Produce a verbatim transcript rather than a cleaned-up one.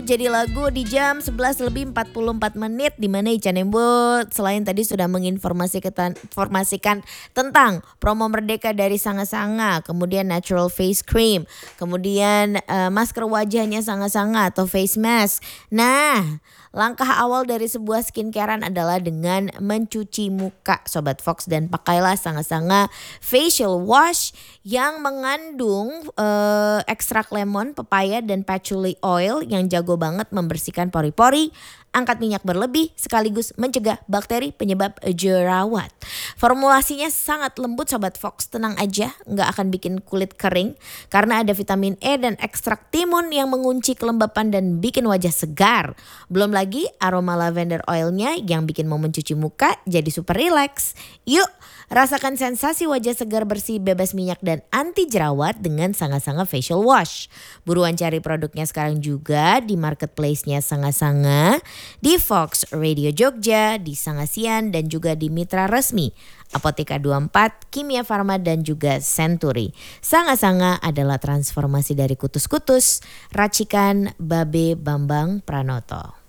jadi lagu di jam sebelas lebih empat puluh empat menit, di mana Ica Nembo selain tadi sudah menginformasikan informasikan tentang promo Merdeka dari Sanga Sanga, kemudian natural face cream, kemudian uh, masker wajahnya Sanga Sanga atau face mask. Nah, langkah awal dari sebuah skincarean adalah dengan mencuci muka Sobat Fox, dan pakailah Sanga Sanga facial wash yang mengandung uh, ekstrak lemon, pepaya dan patchouli oil yang jago banget membersihkan pori-pori, angkat minyak berlebih sekaligus mencegah bakteri penyebab jerawat. Formulasinya sangat lembut Sobat Fox, tenang aja nggak akan bikin kulit kering karena ada vitamin E dan ekstrak timun yang mengunci kelembapan dan bikin wajah segar. Belum lagi aroma lavender oilnya yang bikin mau mencuci muka jadi super relax. Yuk rasakan sensasi wajah segar bersih bebas minyak dan anti jerawat dengan Sanga Sanga facial wash. Buruan cari produknya sekarang juga di marketplace-nya Sanga Sanga, di Fox Radio Jogja, di Sangasian dan juga di mitra resmi Apotheka dua puluh empat, Kimia Farma dan juga Century. Sanga Sanga adalah transformasi dari kutus-kutus, racikan Babe Bambang Pranoto.